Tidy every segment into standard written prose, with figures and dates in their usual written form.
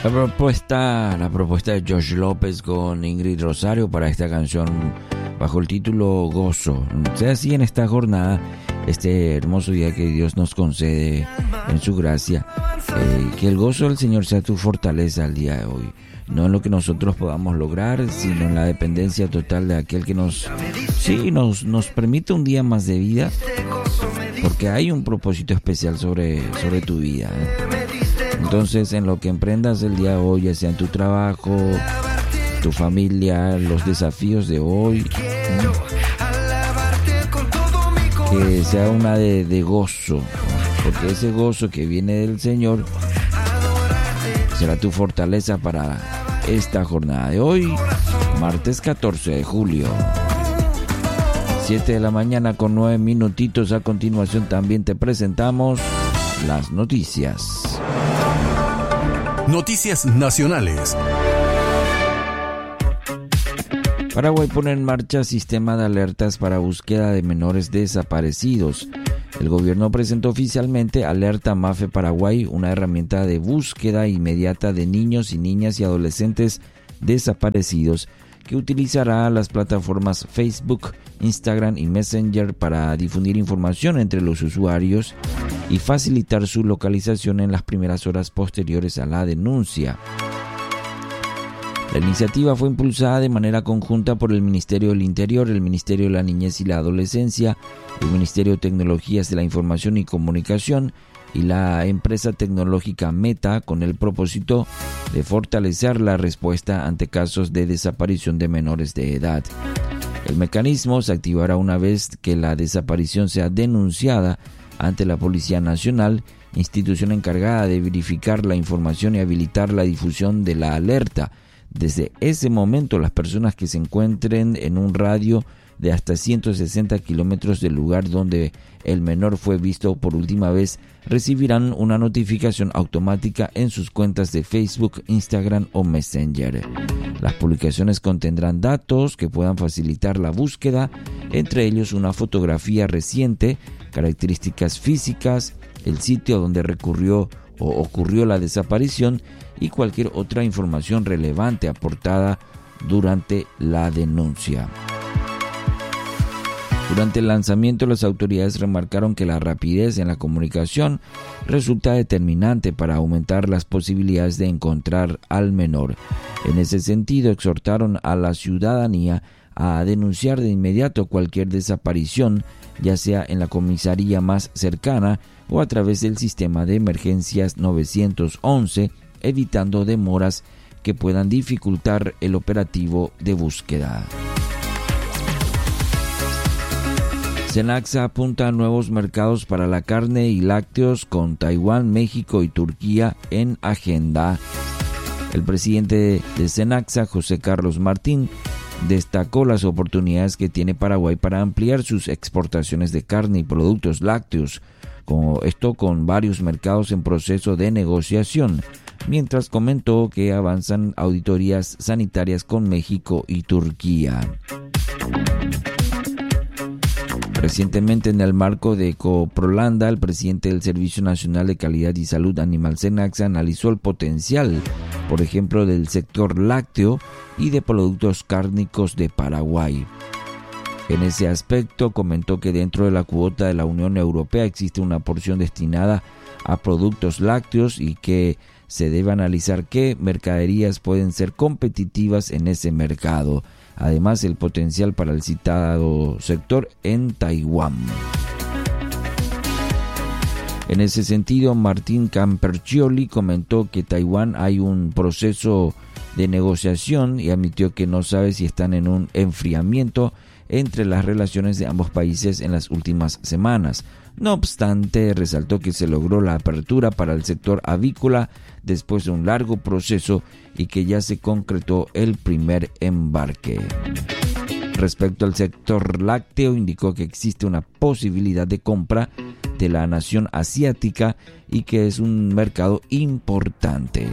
La propuesta de Josh López con Ingrid Rosario para esta canción bajo el título Gozo. Sea así en esta jornada, este hermoso día que Dios nos concede en su gracia, que el gozo del Señor sea tu fortaleza al día de hoy. No en lo que nosotros podamos lograr, sino en la dependencia total de aquel que nos permite un día más de vida, porque hay un propósito especial sobre tu vida, Entonces, en lo que emprendas el día de hoy, ya sea en tu trabajo, tu familia, los desafíos de hoy, que sea una de gozo, porque ese gozo que viene del Señor será tu fortaleza para esta jornada de hoy, martes 14 de julio. 7 de la mañana con 9 minutitos. A continuación también te presentamos las noticias. Noticias nacionales. Paraguay pone en marcha sistema de alertas para búsqueda de menores desaparecidos. El gobierno presentó oficialmente Alerta MAFE Paraguay, una herramienta de búsqueda inmediata de niños y niñas y adolescentes desaparecidos que utilizará las plataformas Facebook, Instagram y Messenger para difundir información entre los usuarios y facilitar su localización en las primeras horas posteriores a la denuncia. La iniciativa fue impulsada de manera conjunta por el Ministerio del Interior, el Ministerio de la Niñez y la Adolescencia, el Ministerio de Tecnologías de la Información y Comunicación y la empresa tecnológica Meta, con el propósito de fortalecer la respuesta ante casos de desaparición de menores de edad. El mecanismo se activará una vez que la desaparición sea denunciada ante la Policía Nacional, institución encargada de verificar la información y habilitar la difusión de la alerta. Desde ese momento, las personas que se encuentren en un radio de hasta 160 kilómetros del lugar donde el menor fue visto por última vez recibirán una notificación automática en sus cuentas de Facebook, Instagram o Messenger. Las publicaciones contendrán datos que puedan facilitar la búsqueda, entre ellos una fotografía reciente, características físicas, el sitio donde ocurrió la desaparición y cualquier otra información relevante aportada durante la denuncia. Durante el lanzamiento, las autoridades remarcaron que la rapidez en la comunicación resulta determinante para aumentar las posibilidades de encontrar al menor. En ese sentido, exhortaron a la ciudadanía a denunciar de inmediato cualquier desaparición, ya sea en la comisaría más cercana o a través del sistema de emergencias 911, evitando demoras que puedan dificultar el operativo de búsqueda. Cenaxa apunta a nuevos mercados para la carne y lácteos con Taiwán, México y Turquía en agenda. El presidente de Cenaxa, José Carlos Martín, destacó las oportunidades que tiene Paraguay para ampliar sus exportaciones de carne y productos lácteos, con varios mercados en proceso de negociación, mientras comentó que avanzan auditorías sanitarias con México y Turquía. Recientemente, en el marco de Coprolanda, el presidente del Servicio Nacional de Calidad y Salud Animal Cenaxa analizó el potencial, por ejemplo, del sector lácteo y de productos cárnicos de Paraguay. En ese aspecto, comentó que dentro de la cuota de la Unión Europea existe una porción destinada a productos lácteos y que se debe analizar qué mercaderías pueden ser competitivas en ese mercado. Además, el potencial para el citado sector en Taiwán. En ese sentido, Martín Camperchioli comentó que Taiwán hay un proceso de negociación y admitió que no sabe si están en un enfriamiento entre las relaciones de ambos países en las últimas semanas. No obstante, resaltó que se logró la apertura para el sector avícola después de un largo proceso y que ya se concretó el primer embarque. Respecto al sector lácteo, indicó que existe una posibilidad de compra de la nación asiática y que es un mercado importante.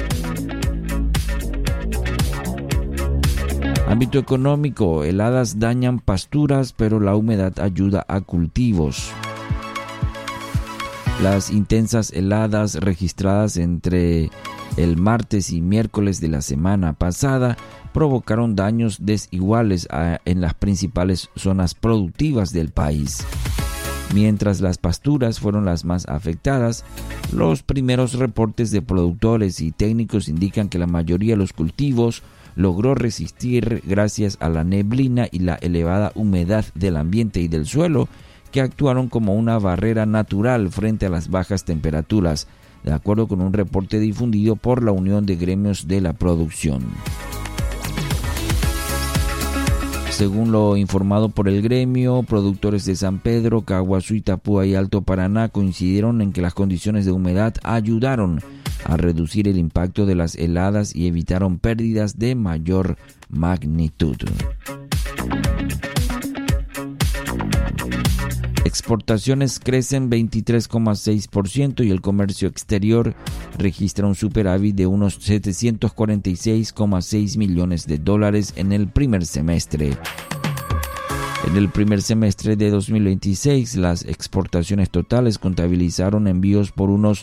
Ámbito económico, heladas dañan pasturas, pero la humedad ayuda a cultivos. Las intensas heladas registradas entre el martes y miércoles de la semana pasada provocaron daños desiguales en las principales zonas productivas del país. Mientras las pasturas fueron las más afectadas, los primeros reportes de productores y técnicos indican que la mayoría de los cultivos logró resistir gracias a la neblina y la elevada humedad del ambiente y del suelo, que actuaron como una barrera natural frente a las bajas temperaturas, de acuerdo con un reporte difundido por la Unión de Gremios de la Producción. Según lo informado por el gremio, productores de San Pedro, Caguazú, Itapúa y Alto Paraná coincidieron en que las condiciones de humedad ayudaron a reducir el impacto de las heladas y evitaron pérdidas de mayor magnitud. Exportaciones crecen 23,6% y el comercio exterior registra un superávit de unos 746,6 millones de dólares en el primer semestre. En el primer semestre de 2026, las exportaciones totales contabilizaron envíos por unos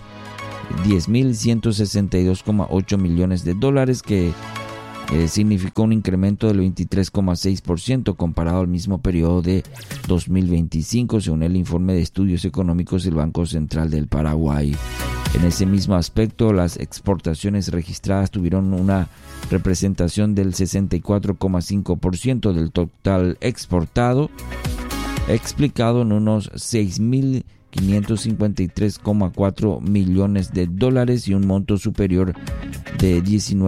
10.162,8 millones de dólares, que significó un incremento del 23,6% comparado al mismo periodo de 2025, según el informe de estudios económicos del Banco Central del Paraguay. En ese mismo aspecto, las exportaciones registradas tuvieron una representación del 64,5% del total exportado, explicado en unos 6.553,4 millones de dólares y un monto superior de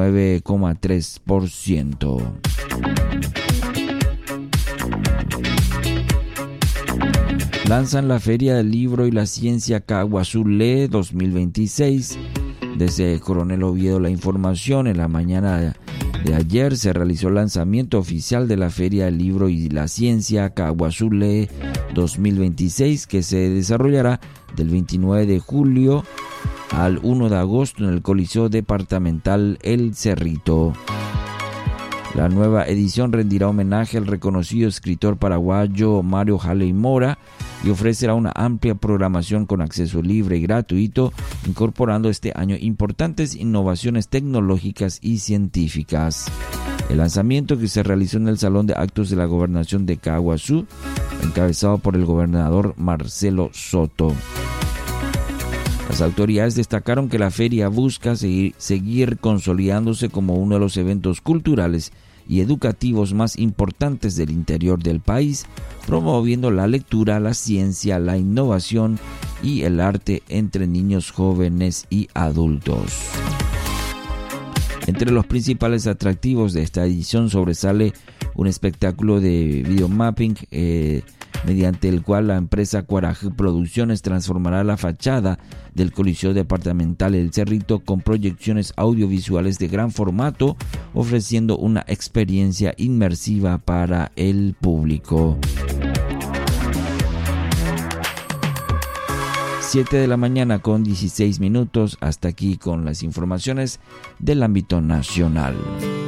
19,3%. Lanzan la Feria del Libro y la Ciencia Caguazú Lee 2026. Desde Coronel Oviedo la información: en la mañana de ayer se realizó el lanzamiento oficial de la Feria del Libro y la Ciencia Caguazú Lee 2026, que se desarrollará del 29 de julio al 1 de agosto en el Coliseo Departamental El Cerrito. La nueva edición rendirá homenaje al reconocido escritor paraguayo Mario Halley Mora y ofrecerá una amplia programación con acceso libre y gratuito, incorporando este año importantes innovaciones tecnológicas y científicas. El lanzamiento, que se realizó en el Salón de Actos de la Gobernación de Caguazú, encabezado por el gobernador Marcelo Soto. Las autoridades destacaron que la feria busca seguir consolidándose como uno de los eventos culturales y educativos más importantes del interior del país, promoviendo la lectura, la ciencia, la innovación y el arte entre niños, jóvenes y adultos. Entre los principales atractivos de esta edición sobresale un espectáculo de videomapping mediante el cual la empresa Cuaraje Producciones transformará la fachada del Coliseo Departamental El Cerrito con proyecciones audiovisuales de gran formato, ofreciendo una experiencia inmersiva para el público. 7 de la mañana con 16 minutos. Hasta aquí con las informaciones del ámbito nacional.